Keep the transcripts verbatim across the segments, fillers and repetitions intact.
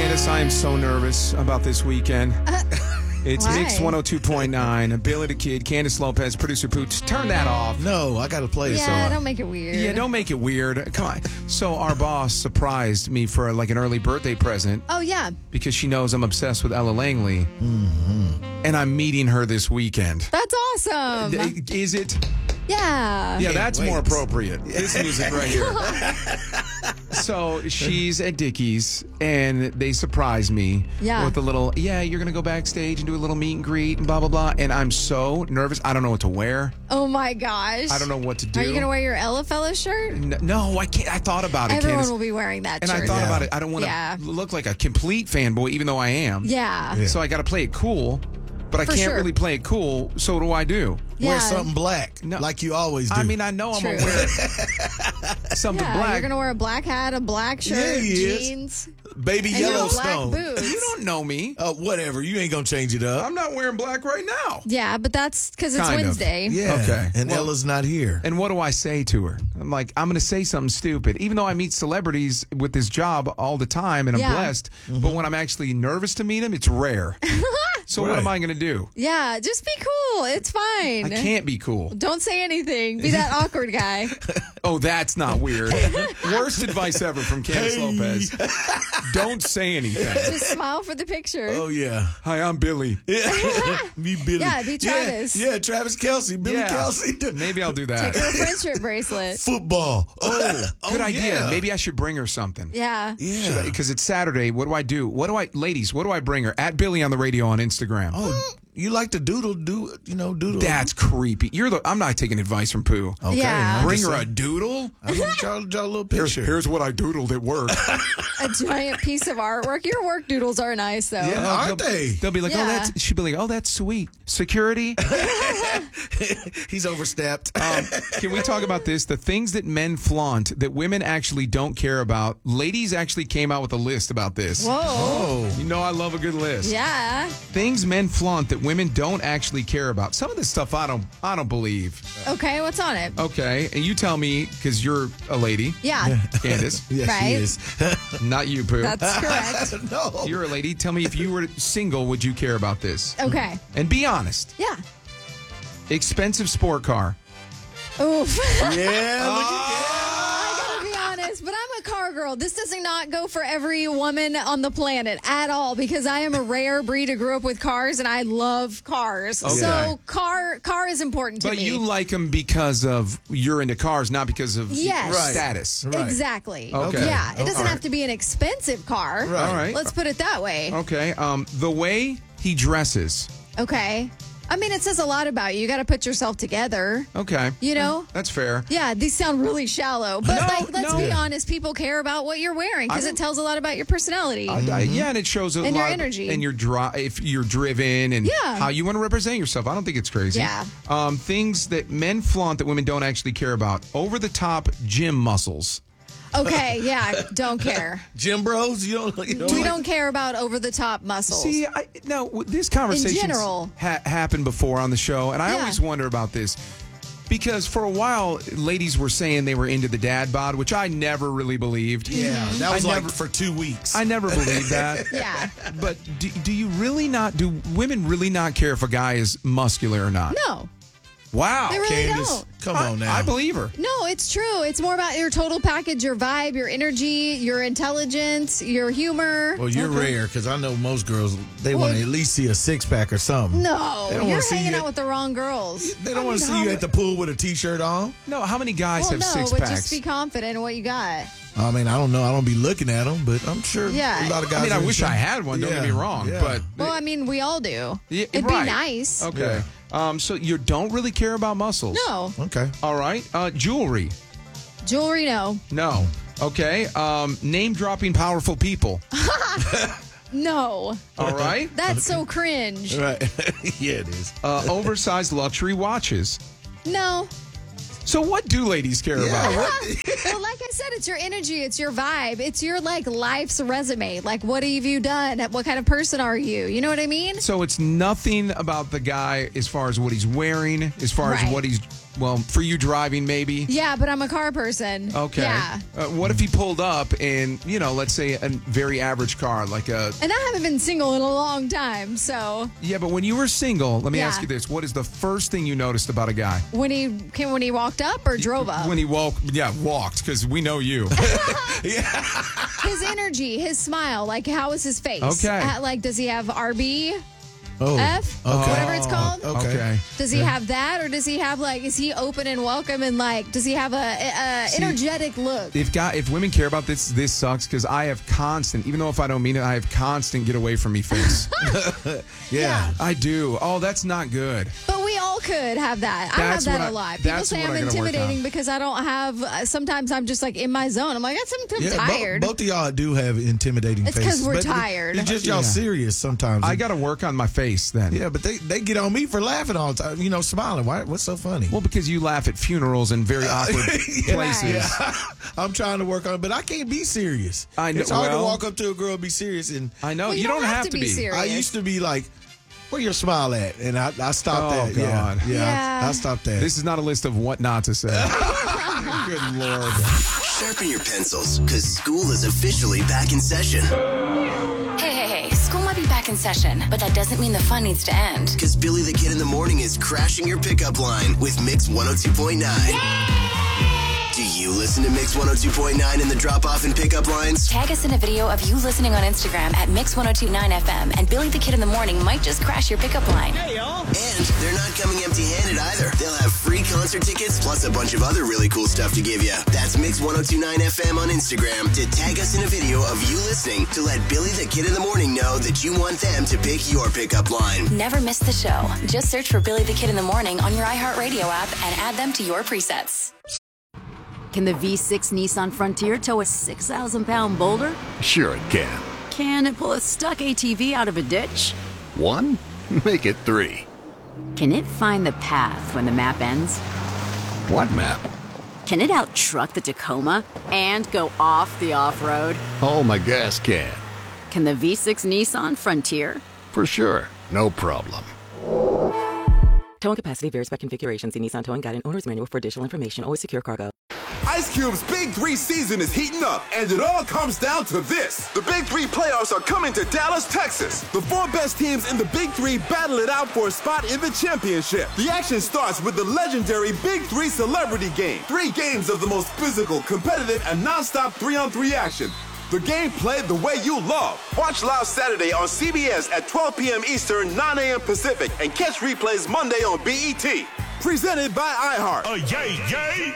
Candace, I am so nervous about this weekend. Uh, it's why? Mix one oh two point nine. Billy the Kid, Candace Lopez, producer Pooch. Turn that off. No, I got to play a Yeah, song. don't make it weird. Yeah, don't make it weird. Come on. So our boss surprised me for like an early birthday present Oh, yeah. because she knows I'm obsessed with Ella Langley. Mm-hmm. And I'm meeting her this weekend. That's awesome. Is it? Yeah. Yeah, that's wait. more appropriate. This music right here. So she's at Dickies, and they surprise me Yeah. with a little, yeah, you're going to go backstage and do a little meet and greet and blah, blah, blah. And I'm so nervous. I don't know what to wear. Oh, my gosh. I don't know what to do. Are you going to wear your Ella Fella shirt? N- No, I can't. I thought about it, Everyone Candace. will be wearing that And shirt. I thought Yeah. about it. I don't want to Yeah. look like a complete fanboy, even though I am. Yeah. So I got to play it cool, but I For can't sure. really play it cool. So what do I do? Wear Yeah. something black, No. like you always do. I mean, I know I'm True. going to wear something Yeah, black. you're going to wear a black hat, a black shirt, Yeah, he is. jeans, Baby and your black Yellowstone. boots. You don't know me. Uh, whatever. You ain't going to change it up. I'm not wearing black right now. Yeah, but that's because it's Kind of. Wednesday. Yeah. Okay. And Well- Ella's not here. And what do I say to her? I'm like, I'm going to say something stupid. Even though I meet celebrities with this job all the time and I'm Yeah. blessed, but when I'm actually nervous to meet them, it's rare. So what Right. am I going to do? Yeah, just be cool. It's fine. I can't be cool. Don't say anything. Be that awkward guy. Oh, that's not weird. Worst advice ever from Candace Hey. Lopez. Don't say anything. Just smile for the picture. Oh, yeah. Hi, I'm Billy. be Billy. Yeah, be Travis. Yeah, yeah, Travis Kelsey. Billy Yeah. Kelsey. Maybe I'll do that. Take her a friendship bracelet. Football. Oh, Good oh, idea. yeah. Maybe I should bring her something. Yeah. Yeah. Because it's Saturday. What do I do? What do I, ladies, what do I bring her? At Billy on the radio on Instagram. Oh, you like to doodle, do you know, doodle? That's creepy. You're the. I'm not taking advice from Pooh. Okay, Yeah. I'm Bring just her a saying. doodle. I'm gonna draw, draw a little Here's, picture. here's what I doodled at work. A giant piece of artwork. Your work doodles are nice, though. Yeah. Aren't they'll, they? They'll be like, Yeah. oh, that's. She'll be like, oh, that's sweet. Security. He's overstepped. Um, can we talk about this? The things that men flaunt that women actually don't care about. Ladies actually came out with a list about this. Whoa. oh, You know, I love a good list. Yeah. Things men flaunt that women don't actually care about. Some of this stuff I don't. I don't believe. Okay, what's on it? Okay, and you tell me because you're a lady, Yeah. Candace. yes, Right. he is. Not you, Pooh. That's correct. no. You're a lady. Tell me if you were single, would you care about this? Okay. And be honest. Yeah. Expensive sport car. Oof. yeah, look at I gotta be honest, but I'm a car girl. This does not go for every woman on the planet at all because I am a rare breed who grew up with cars and I love cars. Okay. So car car is important to But me. you like them because of you're into cars, not because of Yes. Right. status. Right. Exactly. Okay. Yeah, it doesn't All right. have to be an expensive car. Right. All right. Let's put it that way. Okay. Um, the way he dresses. Okay. I mean, it says a lot about you. You got to put yourself together. Okay. You know? That's fair. Yeah, these sound really shallow. But, No, like, let's no. be honest. People care about what you're wearing because I it tells a lot about your personality. I- I- yeah, and it shows a And lot your of- energy. and your dri- if you're driven and Yeah. how you want to represent yourself. I don't think it's crazy. Yeah. Um, things that men flaunt that women don't actually care about. Over the top gym muscles. Okay, yeah, don't care. Jim Bros. You don't. You know, We like- don't care about over the top muscles. See, I, no, this conversation general. ha- happened before on the show, and I Yeah. always wonder about this because for a while, ladies were saying they were into the dad bod, which I never really believed. Yeah, that was I like never- for two weeks. I never believed that. Yeah. But do, do you really not? Do women really not care if a guy is muscular or not? No, Wow, they really Candace, don't. come I, on now. I believe her. No, it's true. It's more about your total package, your vibe, your energy, your intelligence, your humor. Well, you're rare because I know most girls they want to Well- at least see a six pack or something. No, They don't you're wanna see hanging you out at- with the wrong girls. They don't want to mean, see you how- at the pool with a t-shirt on. No, how many guys Well, have no, six but packs? just be confident in what you got. I mean, I don't know. I don't be looking at them, but I'm sure Yeah. a lot of guys. I mean, I are wish into- I had one. Don't get Yeah, me wrong, yeah. but Well, I mean, we all do. Yeah, It'd right. be nice. okay. Um, so you don't really care about muscles? No. Okay. All right. Uh, jewelry? Jewelry, no. No. Okay. Um, name dropping powerful people? No. All right. That's so cringe. Right. yeah, it is. Uh, oversized luxury watches. No. So what do ladies care about? Well, like I said, it's your energy, it's your vibe, it's your like life's resume. Like, what have you done? What kind of person are you? You know what I mean? So it's nothing about the guy as far as what he's wearing, as far as Right. what he's well, for you driving, maybe. Yeah, but I'm a car person. Okay. Yeah. Uh, what if he pulled up in, you know, let's say a very average car, like a. And I haven't been single in a long time, so. Yeah, but when you were single, let me Yeah. ask you this: what is the first thing you noticed about a guy? When he came, when he walked up or drove up? When he walked, yeah, walked, because we know you. His energy, his smile, like how is his face? Okay. Uh, like, does he have R B? Oh, F? okay. Whatever it's called? Okay. Okay. Does he have that, or does he have like? Is he open and welcome and like? Does he have a, a See, energetic look? If guy, if women care about this, this sucks because I have constant, even though if I don't mean it, I have constant get away from me face. Yeah. I do. Oh, that's not good. But we all could have that. I have That's that what a I- lot. People that's say what I'm I gotta work intimidating on. because I don't have. Uh, sometimes I'm just like in my zone. I'm like, I'm, I'm Yeah, bo- tired. both of y'all do have intimidating It's faces. 'cause we're but it- tired. It's just y'all Yeah. serious sometimes. I got to work on my face then. Yeah, but they, they get on me for laughing all the time. You know, smiling. Why? What's so funny? Well, because you laugh at funerals and very awkward Yeah. places. Yeah. I'm trying to work on it, but I can't be serious. I know- It's hard well- to walk up to a girl and be serious. And I know Well, you, don't, have, to be. serious. I used to be like, where your smile at? And I, I stopped Oh, that. God. Yeah, yeah, Yeah. I, I stopped that. This is not a list of what not to say. Good Lord. Sharpen your pencils, because school is officially back in session. Hey, hey, hey, school might be back in session, but that doesn't mean the fun needs to end. Because Billy the Kid in the Morning is crashing your pickup line with Mix one oh two point nine. Do you listen to Mix one oh two point nine in the drop-off and pickup lines? Tag us in a video of you listening on Instagram at Mix one oh two point nine F M, and Billy the Kid in the Morning might just crash your pickup line. And they're not coming empty-handed either. They'll have free concert tickets plus a bunch of other really cool stuff to give you. That's Mix one oh two point nine F M on Instagram to tag us in a video of you listening to let Billy the Kid in the Morning know that you want them to pick your pickup line. Never miss the show. Just search for Billy the Kid in the Morning on your iHeartRadio app and add them to your presets. Can the V six Nissan Frontier tow a six thousand pound boulder? Sure it can. Can it pull a stuck A T V out of a ditch? One? Make it three. Can it find the path when the map ends? What map? Can it out-truck the Tacoma and go off the off-road? Oh, my gas can. Can the V six Nissan Frontier? For sure. No problem. Towing capacity varies by configuration. See Nissan Towing Guide and Owner's Manual for additional information. Always secure cargo. Ice Cube's Big Three season is heating up, and it all comes down to this. The Big Three playoffs are coming to Dallas, Texas. The four best teams in the Big Three battle it out for a spot in the championship. The action starts with the legendary Big Three Celebrity Game. Three games of the most physical, competitive, and nonstop three-on-three action. The game played the way you love. Watch live Saturday on C B S at twelve p.m. Eastern, nine a.m. Pacific, and catch replays Monday on B E T. Presented by iHeart. Oh, yay, yay!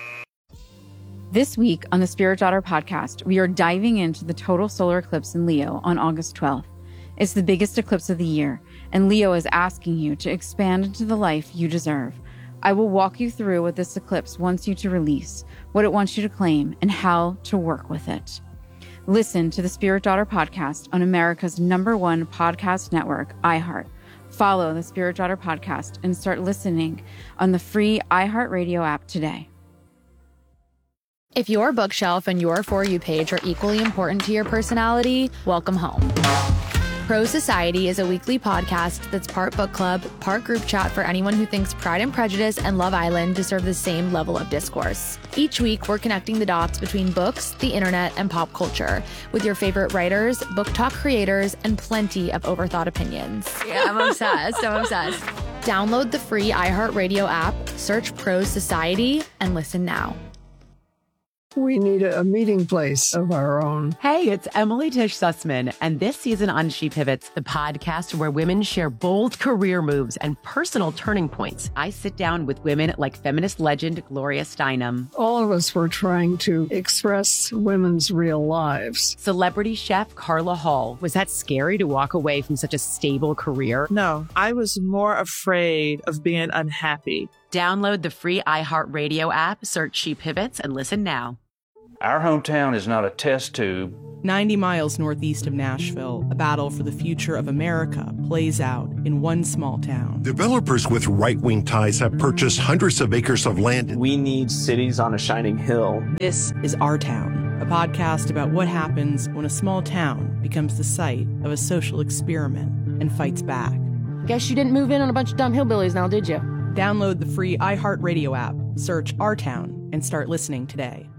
This week on the Spirit Daughter podcast, we are diving into the total solar eclipse in Leo on August twelfth. It's the biggest eclipse of the year, and Leo is asking you to expand into the life you deserve. I will walk you through what this eclipse wants you to release, what it wants you to claim, and how to work with it. Listen to the Spirit Daughter podcast on America's number one podcast network, iHeart. Follow the Spirit Daughter podcast and start listening on the free iHeartRadio app today. If your bookshelf and your For You page are equally important to your personality, welcome home. Pro Society is a weekly podcast that's part book club, part group chat for anyone who thinks Pride and Prejudice and Love Island deserve the same level of discourse. Each week, we're connecting the dots between books, the internet, and pop culture with your favorite writers, book talk creators, and plenty of overthought opinions. Yeah, I'm obsessed. I'm obsessed. Download the free iHeartRadio app, search Pro Society, and listen now. We need a meeting place of our own. Hey, it's Emily Tish Sussman, and this season on She Pivots, the podcast where women share bold career moves and personal turning points. I sit down with women like feminist legend Gloria Steinem. All of us were trying to express women's real lives. Celebrity chef Carla Hall. Was that scary to walk away from such a stable career? No, I was more afraid of being unhappy. Download the free iHeartRadio app, search She Pivots, and listen now. Our hometown is not a test tube. ninety miles northeast of Nashville, a battle for the future of America plays out in one small town. Developers with right-wing ties have purchased hundreds of acres of land. We need cities on a shining hill. This is Our Town, a podcast about what happens when a small town becomes the site of a social experiment and fights back. Guess you didn't move in on a bunch of dumb hillbillies now, did you? Download the free iHeartRadio app, search Our Town, and start listening today.